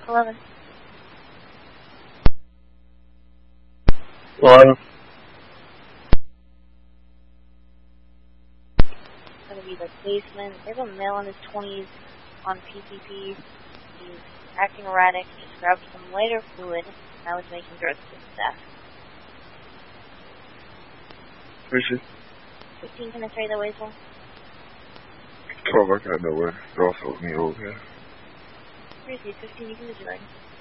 11. 11. It's going to be the basement. They have a male in his 20s on PCP. He's acting erratic. He just grabbed some lighter fluid. Now he's making threats to staff. Where's she? 15 minutes right away, so. 12, I got nowhere. They're also with me over here. Where is he? 15, you can just run.